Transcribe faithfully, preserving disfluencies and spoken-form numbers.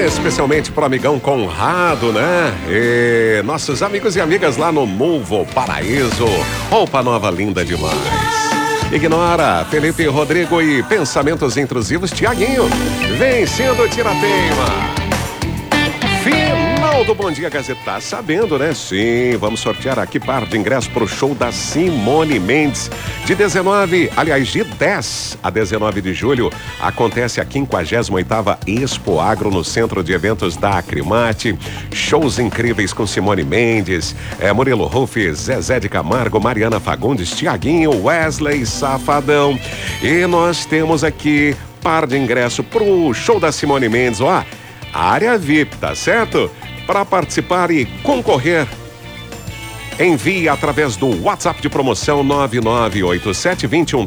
Especialmente pro amigão Conrado, né? E nossos amigos e amigas lá no Movo Paraíso. Roupa nova linda demais. Ignora, Felipe Rodrigo e pensamentos intrusivos, Tiaguinho. Vencendo Tirateima. Final do Bom Dia Gazeta, tá sabendo, né? Sim, vamos sortear aqui par de ingressos pro show da Simone Mendes. De dezenove, aliás, de dez a dezenove de julho, acontece a quinquagésima oitava Expo Agro no Centro de Eventos da Acrimate. Shows incríveis com Simone Mendes, é, Murilo Ruff, Zezé de Camargo, Mariana Fagundes, Tiaguinho, Wesley Safadão. E nós temos aqui par de ingresso pro show da Simone Mendes, ó. Área V I P, tá certo? Para participar e concorrer, envie através do WhatsApp de promoção nove nove oito sete, dois um